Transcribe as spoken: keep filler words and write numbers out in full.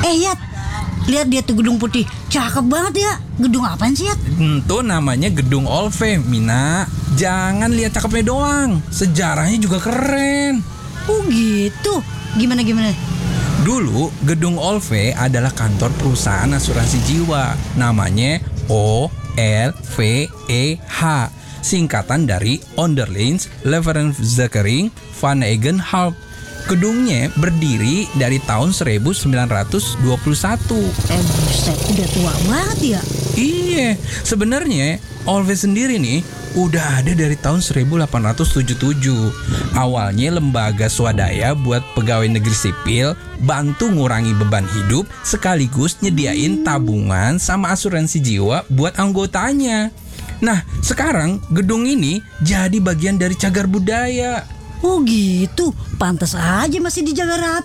Eh Yat, lihat dia tuh gedung putih, cakep banget ya. Gedung apaan sih Yat? Itu namanya Gedung Olve, Mina. Jangan lihat cakepnya doang, sejarahnya juga keren. Oh gitu, gimana-gimana? Dulu Gedung Olve adalah kantor perusahaan asuransi jiwa. Namanya O L V E H, singkatan dari Onderlings Levensverzekering van Eigenhalp. Gedungnya berdiri dari tahun seribu sembilan ratus dua puluh satu. Eh buset, udah tua banget ya. Iya, sebenarnya Olve sendiri nih udah ada dari tahun seribu delapan ratus tujuh puluh tujuh. Awalnya lembaga swadaya buat pegawai negeri sipil, bantu ngurangi beban hidup, sekaligus nyediain tabungan sama asuransi jiwa buat anggotanya. Nah, sekarang gedung ini jadi bagian dari cagar budaya. Oh gitu, pantas aja masih dijaga rapi.